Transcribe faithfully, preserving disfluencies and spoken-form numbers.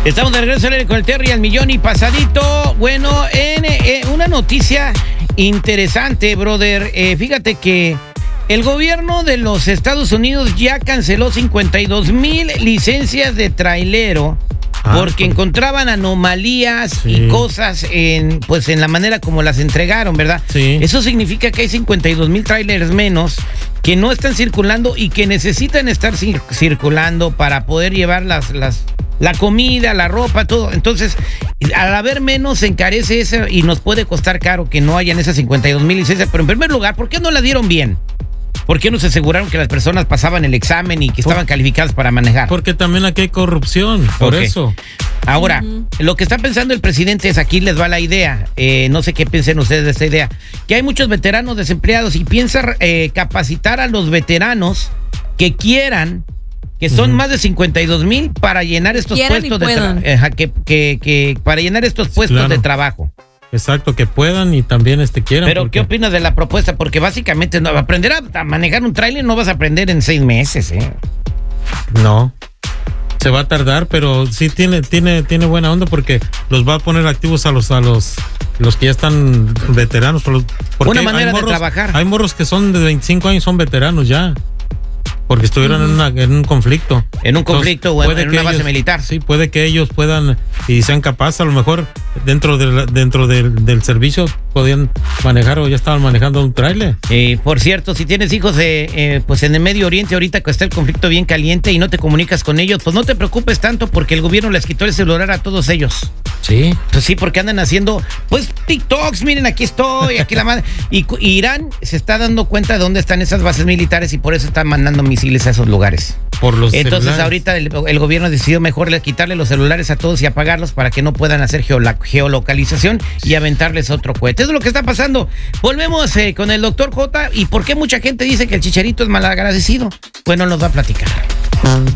Estamos de regreso con el Terry al millón y pasadito. Bueno, en, eh, una noticia interesante, brother. Eh, fíjate que el gobierno de los Estados Unidos ya canceló cincuenta y dos mil licencias de trailero ah, porque pues. encontraban anomalías sí. y cosas en, pues, en la manera como las entregaron, ¿verdad? Sí. Eso significa que hay cincuenta y dos mil trailers menos que no están circulando y que necesitan estar cir- circulando para poder llevar las... las la comida, la ropa, todo. Entonces, al haber menos, se encarece eso y nos puede costar caro que no hayan esas cincuenta y dos mil licencias. Pero en primer lugar, ¿por qué no la dieron bien? ¿Por qué no se aseguraron que las personas pasaban el examen y que estaban por, calificadas para manejar? Porque también aquí hay corrupción, por okay. eso. Ahora, uh-huh. lo que está pensando el presidente es, aquí les va la idea, eh, no sé qué piensen ustedes de esta idea, que hay muchos veteranos desempleados y piensa eh, capacitar a los veteranos que quieran, que son uh-huh. más de cincuenta y dos mil para llenar estos Quieran puestos de trabajo, eh, que, que, que para llenar estos puestos claro. de trabajo. Exacto, que puedan y también este quieran. Pero porque... ¿qué opinas de la propuesta? Porque básicamente no, aprender a, a manejar un tráiler no vas a aprender en seis meses, ¿eh? No. Se va a tardar, pero sí tiene tiene tiene buena onda porque los va a poner activos a los a los los que ya están veteranos. Porque una hay, manera hay morros, de trabajar. Hay morros que son de veinticinco años, son veteranos ya. Porque estuvieron uh-huh. en, una, en un conflicto. En un conflicto o en, en una base ellos, militar. Sí, puede que ellos puedan y sean capaces, a lo mejor dentro del dentro del, del servicio podían manejar o ya estaban manejando un tráiler. Eh, por cierto, si tienes hijos eh, eh, pues en el Medio Oriente ahorita que está el conflicto bien caliente y no te comunicas con ellos, pues no te preocupes tanto porque el gobierno les quitó el celular a todos ellos. Sí. Pues sí, porque andan haciendo, pues, TikToks, miren, aquí estoy, aquí la madre. Y, y Irán se está dando cuenta de dónde están esas bases militares y por eso están mandando misiles a esos lugares. Por los Entonces celulares. ahorita el, el gobierno decidió mejor quitarle los celulares a todos y apagarlos para que no puedan hacer geolo- geolocalización y aventarles otro cohete. Eso es lo que está pasando. Volvemos eh, con el doctor J. ¿Y por qué mucha gente dice que el Chicharito es malagradecido? Bueno, nos va a platicar.